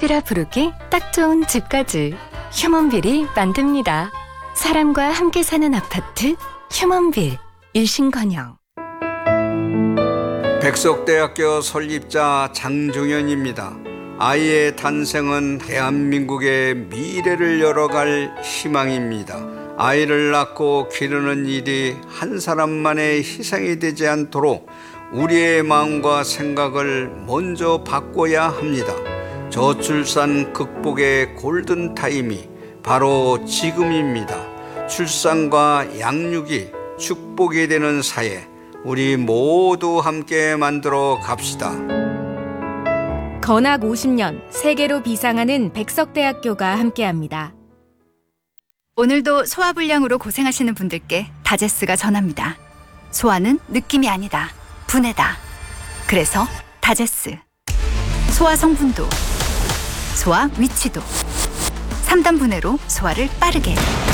집이라 부르기 딱 좋은 집까지 휴먼빌이 만듭니다. 사람과 함께 사는 아파트 휴먼빌 일신건영. 백석대학교 설립자 장종현입니다. 아이의 탄생은 대한민국의 미래를 열어갈 희망입니다. 아이를 낳고 기르는 일이 한 사람만의 희생이 되지 않도록 우리의 마음과 생각을 먼저 바꿔야 합니다. 저출산 극복의 골든타임이 바로 지금입니다. 출산과 양육이 축복이 되는 사회, 우리 모두 함께 만들어 갑시다. 건학 50년 세계로 비상하는 백석대학교가 함께합니다. 오늘도 소화불량으로 고생하시는 분들께 다제스가 전합니다. 소화는 느낌이 아니다. 분해다. 그래서 다제스. 소화 성분도, 소화 위치도 3단 분해로 소화를 빠르게.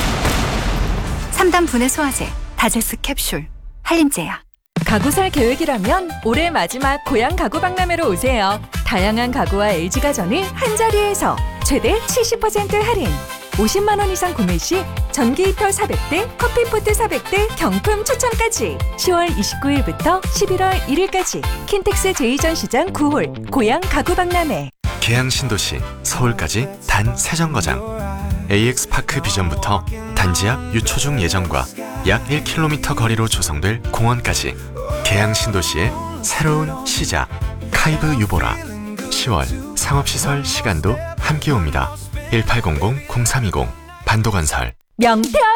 3단 분해 소화제 다제스 캡슐 한림제약. 가구 살 계획이라면 올해 마지막 고향 가구 박람회로 오세요. 다양한 가구와 LG가전을 한자리에서 최대 70% 할인. 50만 원 이상 구매 시 전기 히터 400대, 커피포트 400대 경품 추첨까지. 10월 29일부터 11월 1일까지 킨텍스 제2전시장 9홀 고향 가구 박람회. 계양 신도시 서울까지 단 3정거장. AX파크 비전부터 단지 앞 유초중 예정과 약 1km 거리로 조성될 공원까지 계양 신도시의 새로운 시작. 카이브 유보라. 10월 상업시설 시간도 함께 옵니다. 1800-0320 반도건설. 명태